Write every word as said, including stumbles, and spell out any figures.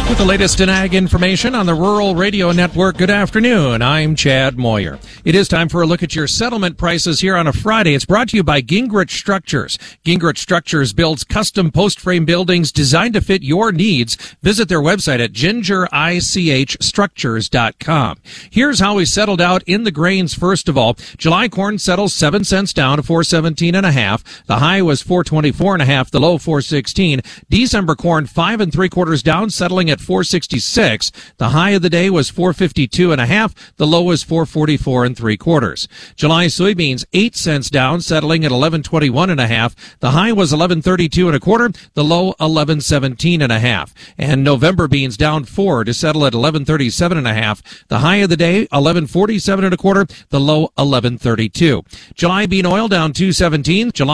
With the latest in ag information on the Rural Radio Network, good afternoon. I'm Chad Moyer. It is time for a look at your settlement prices here on a Friday. It's brought to you by Gingrich Structures. Gingrich Structures builds custom post-frame buildings designed to fit your needs. Visit their website at ginger ich structures dot com. Here's how we settled out in the grains. First of all, July corn settles seven cents down to four seventeen and a half. The high was four twenty-four and a half. The low four sixteen. December corn five and three quarters down, settling at four sixty-six. The high of the day was four fifty-two and a half. The low was four forty-four and three quarters. July soybeans eight cents down, settling at eleven twenty-one and a half. The high was eleven thirty-two and a quarter. The low eleven seventeen and a half. And November beans down four to settle at eleven thirty-seven and a half. The high of the day eleven forty-seven and a quarter. The low eleven thirty-two. July bean oil down two seventeen. July